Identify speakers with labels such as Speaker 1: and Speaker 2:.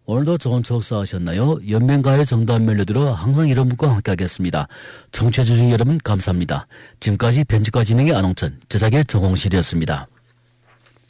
Speaker 1: 오늘도 좋은 추억 쌓으셨나요? 연맹가의 정다운 멜로디로 항상 여러분과 함께하겠습니다. 청취해주신 여러분 감사합니다. 지금까지 편집과 진행의 안홍천, 제작의 정홍실이었습니다.